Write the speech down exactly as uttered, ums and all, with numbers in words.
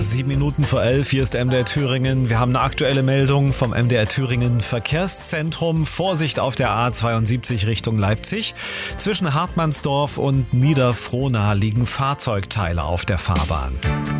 Sieben Minuten vor elf, hier ist M D R Thüringen. Wir haben eine aktuelle Meldung vom M D R Thüringen Verkehrszentrum. Vorsicht auf der A zweiundsiebzig Richtung Leipzig. Zwischen Hartmannsdorf und Niederfrohna liegen Fahrzeugteile auf der Fahrbahn.